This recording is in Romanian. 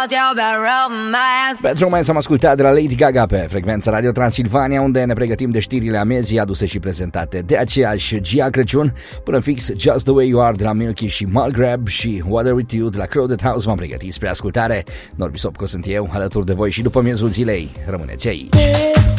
Bad Romance am ascultat de la Lady Gaga pe frecvența Radio Transilvania, unde ne pregătim de știrile amezii aduse și prezentate de aceeași Gia Crăciun. Până fix Just the Way You Are de la Milky și Malgrab și Water With You de la Crowded House v-am pregătit spre ascultare. Norbi Sopco sunt eu, alături de voi și după miezul zilei. Rămâneți aici.